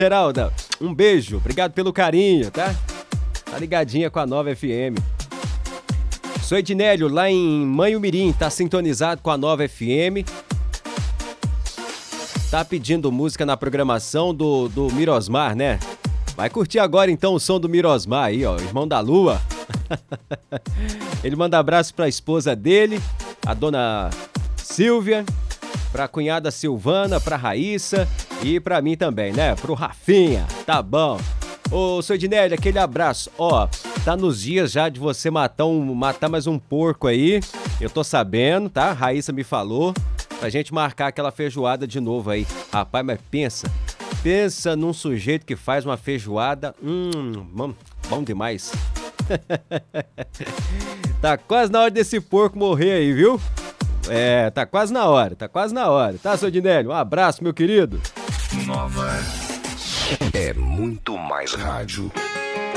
Geralda, um beijo, obrigado pelo carinho, tá? Tá ligadinha com a Nova FM. Sou Ednélio, lá em Manhumirim, tá sintonizado com a Nova FM. Tá pedindo música na programação do Mirosmar, né? Vai curtir agora então o som do Mirosmar aí, ó, irmão da Lua. Ele manda abraço pra esposa dele, a dona Silvia, pra cunhada Silvana, pra Raíssa e pra mim também, né? Pro Rafinha, tá bom. Ô, seu Ednélio, aquele abraço. Ó, tá nos dias já de você matar mais um porco aí. Eu tô sabendo, tá? Raíssa me falou pra gente marcar aquela feijoada de novo aí. Rapaz, mas pensa num sujeito que faz uma feijoada, bom demais. Tá quase na hora desse porco morrer aí, viu? É, tá quase na hora, tá, seu Ednélio? Um abraço, meu querido. Nova é muito mais rádio.